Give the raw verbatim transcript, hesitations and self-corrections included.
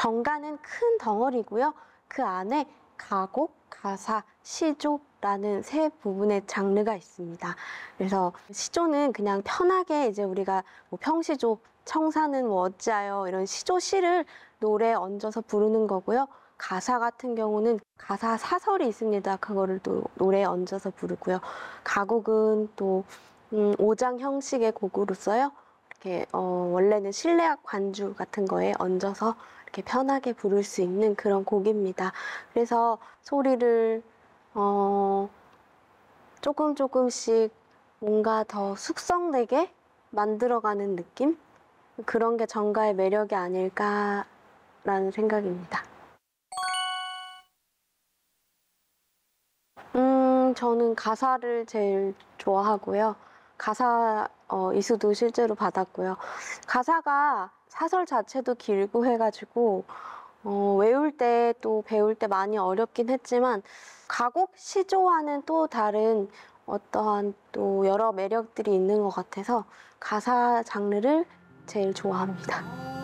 정가는 큰 덩어리고요. 그 안에 가곡, 가사, 시조라는 세 부분의 장르가 있습니다. 그래서 시조는 그냥 편하게 이제 우리가 뭐 평시조, 청사는 뭐 어찌하여 이런 시조 시를 노래에 얹어서 부르는 거고요. 가사 같은 경우는 가사 사설이 있습니다. 그거를 또 노래에 얹어서 부르고요. 가곡은 또 음, 오장 형식의 곡으로서요. 이렇게 어, 원래는 실내악 관주 같은 거에 얹어서 이렇게 편하게 부를 수 있는 그런 곡입니다. 그래서 소리를 어, 조금 조금씩 뭔가 더 숙성되게 만들어가는 느낌? 그런 게 정가의 매력이 아닐까라는 생각입니다. 음, 저는 가사를 제일 좋아하고요. 가사 어, 이수도 실제로 받았고요. 가사가 사설 자체도 길고 해가지고 어, 외울 때 또 배울 때 많이 어렵긴 했지만 가곡 시조와는 또 다른 어떠한 또 여러 매력들이 있는 것 같아서 가사 장르를 제일 좋아합니다.